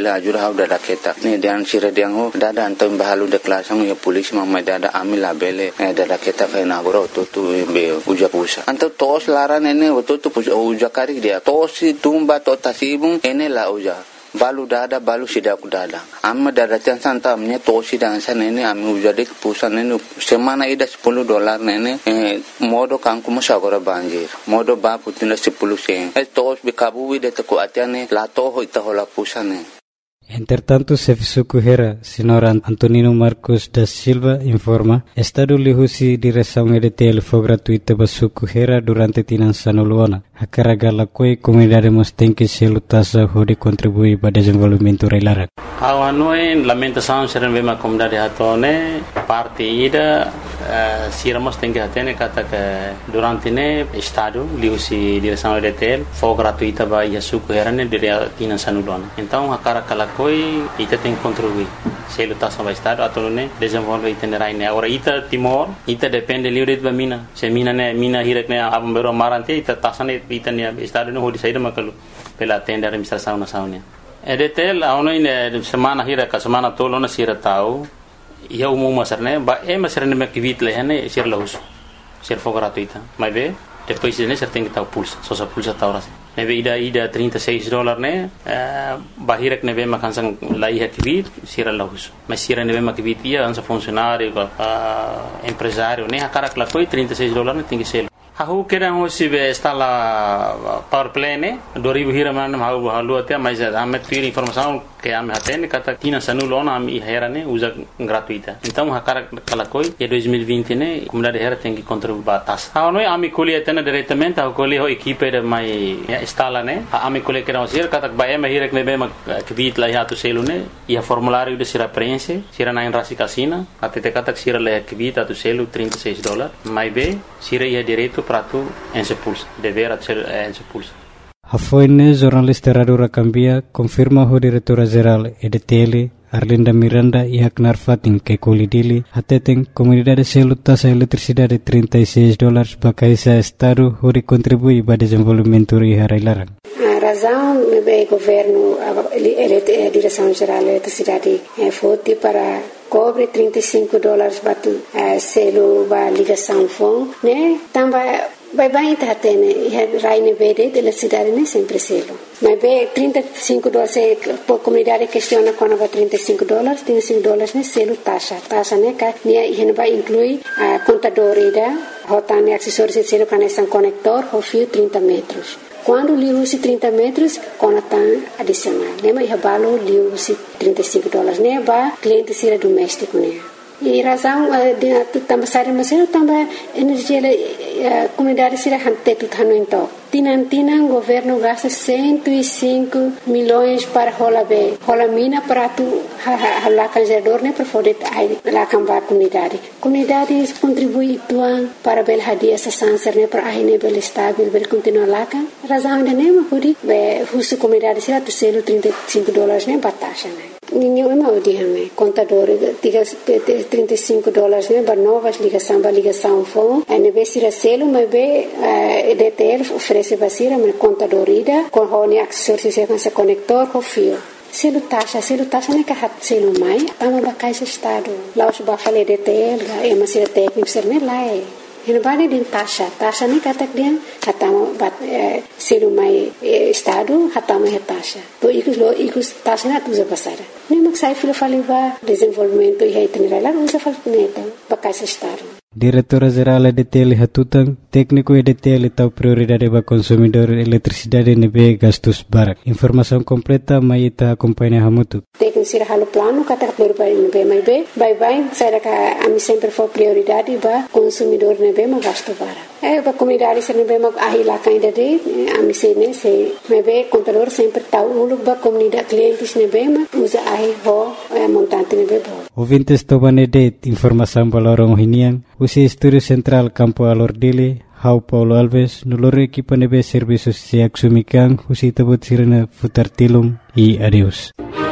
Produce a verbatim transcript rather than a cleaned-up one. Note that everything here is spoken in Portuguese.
ila ajura hau dada keta ni dan sira diang ho dada antam bahalu de klasang ya polisi mama dada amila bele dada keta kai na goro to tu be uja pusa antam tos laran ene to tu uja kari dia tosi tumba to tasibung ene la uja balu dada balu sidak dada amma dada tan santa amnya tosi dan sanene ami uja de pusa nene semana ida sepuluh dolar nene modo kangku masagora banjir modo ba putina sepuluh sen e tos be kabu de to ko atiane la to ho ita hola pusane. Entretanto, Sefisu Hera, senhor Antonino Marcos da Silva, informa, Estado lihusi direção E D T L foi gratuita para Suku Hera durante Tinan Sanuluana. A carga la coi comunidade tem que se lutasa hodi contribui para desenvolvimento reilara. Ao noi lamentação ser uma comunidade hatone parte ida siramos tem que atene kata que durante ne Estado lihusi direção E D T L foi gratuita para Suku Hera ne dire Tinan Sanuluana. Então a carga la coi ita tem que contribuir. Se lutasa para Estado atau ne desenvolve itinerai ne. Agora ita Timor ita depende livre de mina. Se mina ne mina hirek ne abam bero marante ita tasane itania Estado no hodi saída makalu pela tenda administração nacional. E D T L a ono ine semana hira ka semana tolo na sira tau ia umum masarne ba e masarne me kivit le hane sir laus sir fo gratuita mas be depois ne ser tem que tau pulsa só sa pulsa tau ras ne be ida ida trinta e seis dólares ne ba hira ne be makansang lai ha kivit sir laus mas sir ne be makivit ia ansa funcionário ba empresário ne akara kla foi trinta e seis dólares ne tem que ser. Aku kira hoje está lá power plane dua ribu hira mana mau halu até mas ame tira informação que ame atende kata Tinan Sanuluana ame hera ne usa gratuita então a cara kala coi e dois mil e vinte ne comunidade hera tem que contribuir batas a noi ame colhe atende diretamente a colhe ho equipe de mai instala ne ame colhe que não ser kata ba ame hira que be ma que vit lá ya tu selo ne e a formulário de sira preenche sira na enrasi casina até te kata sira lá que vit tu selo trinta e seis dólares mai be sira ia direto para tu en se pulsa dever a ser en se pulsa. A foine jornalista Radura Cambia confirma o diretora geral E D T L Arlinda Miranda e Aknar Fatin que colidili ateten comunidade se lutas a eletricidade trinta e seis dólares para esse estado onde contribui para desenvolvimento e arrailaran. A razão é o governo a direção geral da eletricidade foi para cobre trinta e cinco dólares para uh, selo para ligação fone, né? Também vai bem tá tendo e raine verde da cidade nem sempre selo. Mas bem trinta e cinco dólares é por comunidade questiona quando vai trinta e cinco dólares, trinta e cinco dólares né selo taxa, taxa né que né e vai incluir a contador ida, rotane acessórios de selo conexão conector, o fio trinta metros. Quando li usi trinta metros, conectam adicional. Né? Mas eu li usi trinta e cinco dólares. Né? Ba cliente sira doméstico. Né? E razão de também sair mas eu também energia a comunidade sira hante tudo hano então. Tinan tinan governo gasta cento e cinco milhões para rola be. Rola mina para tu lá canjador né para poder lá cambar comunidade. Comunidade contribui tuan para bel hadia essa sanser né para aí né bel estável bel continuar lá kan. Razão de né mas pudi be husu comunidade sira tu selo trinta e cinco dólares né batasha né. Ninguém é mau dia né. Contador trinta e cinco dólares né para novas ligação para ligação fone. Aí né be sira selo mas be E D T L oferece basira mas contador ida com hone acessórios com esse conector com fio. Selo taxa, selo taxa né que hat selo mai, tamo ba caixa estado. Lá os ba falei D T L, é uma sira técnico ser né lá é. Ele vai din taxa, taxa ni kata dia hatamo bat selo mai estado hatamo é taxa. To ikus lo ikus taxa na tuza basara. Nem mak sai filo faliva desenvolvimento e itinerário lá usa fal neta ba caixa estado. Diretora Geral E D T L Hatutang, técnico E D T L tahu prioridade para consumidor eletricidade nebe gastos barak. Informação completa mai ita acompanha hamutu. Técnico sira halu plano kata prioridade nebe mai be, bye bye, saya ka ami sempre for prioridade para consumidor nebe ma gasto barak. Eh para comunidade sira nebe ma ahila kainda de ami se ne se nebe contador sempre tahu uluk ba comunidade clientes nebe ma usa ahi ho montante nebe bo. Ouvintes tobane de informação balorong hinian. Usi Estúdio Central Campo Alordili, Hau Paulo Alves, nulor equipa nebe serviços se axumikan, usi tabut sirena futar tilum e adeus.